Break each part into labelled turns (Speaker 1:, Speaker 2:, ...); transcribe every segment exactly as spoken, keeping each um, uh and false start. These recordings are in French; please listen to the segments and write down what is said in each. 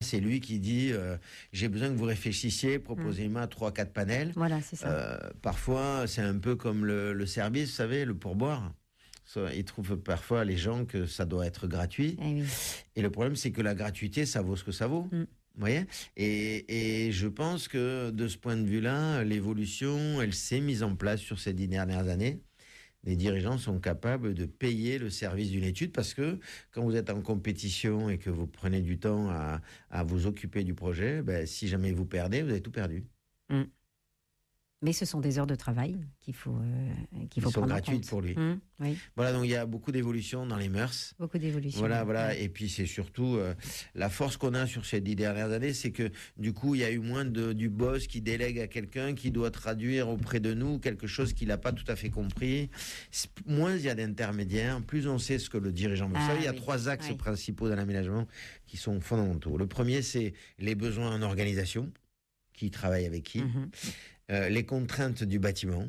Speaker 1: c'est lui qui dit euh, j'ai besoin que vous réfléchissiez, proposez-moi trois, quatre panels.
Speaker 2: Voilà, c'est ça.
Speaker 1: Euh, parfois, c'est un peu comme le, le service, vous savez, le pourboire. Ça, ils trouvent parfois les gens que ça doit être gratuit.
Speaker 2: Eh oui.
Speaker 1: Et le problème, c'est que la gratuité, ça vaut ce que ça vaut.
Speaker 2: Mm.
Speaker 1: Vous voyez ? Et, et je pense que de ce point de vue-là, l'évolution, elle s'est mise en place sur ces dix dernières années. Les dirigeants sont capables de payer le service d'une étude parce que quand vous êtes en compétition et que vous prenez du temps à, à vous occuper du projet, ben, si jamais vous perdez, vous avez tout perdu.
Speaker 2: Mm. Mais ce sont des heures de travail qu'il faut, euh, qu'il faut
Speaker 1: Ils sont
Speaker 2: prendre en
Speaker 1: gratuites
Speaker 2: compte.
Speaker 1: pour lui.
Speaker 2: Mmh, oui,
Speaker 1: Voilà, donc il y a beaucoup d'évolutions dans les mœurs.
Speaker 2: beaucoup d'évolution.
Speaker 1: Voilà, voilà.
Speaker 2: Ouais.
Speaker 1: Et puis c'est surtout euh, la force qu'on a sur ces dix dernières années, c'est que du coup, il y a eu moins de, du boss qui délègue à quelqu'un qui doit traduire auprès de nous quelque chose qu'il n'a pas tout à fait compris. C'est- Moins il y a d'intermédiaires, plus on sait ce que le dirigeant veut. Vous
Speaker 2: Ah,
Speaker 1: savez, il y a
Speaker 2: oui.
Speaker 1: trois axes
Speaker 2: Oui.
Speaker 1: principaux dans l'aménagement qui sont fondamentaux. Le premier, c'est les besoins en organisation. Qui travaille avec qui,
Speaker 2: Mhm.
Speaker 1: euh, les contraintes du bâtiment.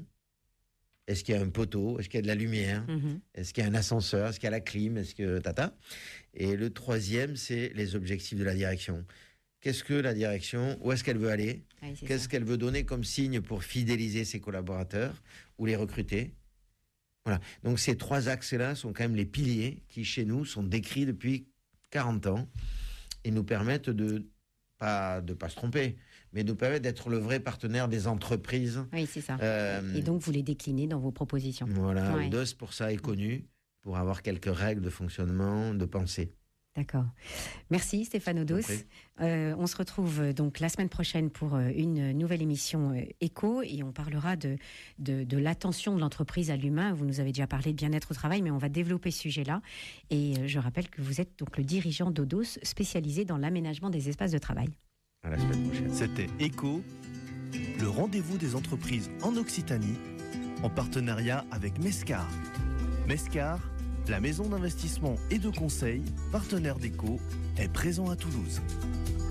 Speaker 1: Est-ce qu'il y a un poteau? Est-ce qu'il y a de la lumière?
Speaker 2: Mhm.
Speaker 1: Est-ce qu'il y a un ascenseur? Est-ce qu'il y a la clim? Est-ce que tata? Et le troisième, c'est les objectifs de la direction. Qu'est-ce que la direction? Où est-ce qu'elle veut aller?
Speaker 2: Oui, c'est
Speaker 1: Qu'est-ce
Speaker 2: ça.
Speaker 1: qu'elle veut donner comme signe pour fidéliser ses collaborateurs ou les recruter? Voilà. Donc ces trois axes-là sont quand même les piliers qui, chez nous, sont décrits depuis quarante ans et nous permettent de pas de pas se tromper, mais nous permettent d'être le vrai partenaire des entreprises.
Speaker 2: Oui, c'est ça.
Speaker 1: Euh,
Speaker 2: Et donc, vous les déclinez dans vos propositions.
Speaker 1: Voilà,
Speaker 2: Ouais.
Speaker 1: Oudos, pour ça, est connu, pour avoir quelques règles de fonctionnement, de pensée.
Speaker 2: D'accord. Merci Stéphane Odos.
Speaker 1: Je vous en prie.
Speaker 2: Euh, on se retrouve euh, donc la semaine prochaine pour euh, une nouvelle émission euh, Écho et on parlera de, de, de l'attention de l'entreprise à l'humain. Vous nous avez déjà parlé de bien-être au travail, mais on va développer ce sujet-là. Et euh, je rappelle que vous êtes donc le dirigeant d'Odos spécialisé dans l'aménagement des espaces de travail.
Speaker 1: À la semaine prochaine.
Speaker 3: C'était Écho, le rendez-vous des entreprises en Occitanie, en partenariat avec Mescar. Mescar, la maison d'investissement et de conseil, partenaire d'Écho, est présent à Toulouse.